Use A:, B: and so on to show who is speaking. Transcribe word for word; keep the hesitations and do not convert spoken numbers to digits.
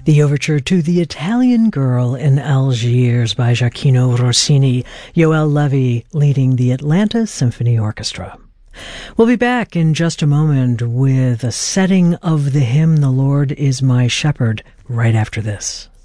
A: The overture to The Italian Girl in Algiers by Gioachino Rossini, Yoel Levy leading the Atlanta Symphony Orchestra. We'll be back in just a moment with a setting of the hymn, The Lord is My Shepherd, right after this.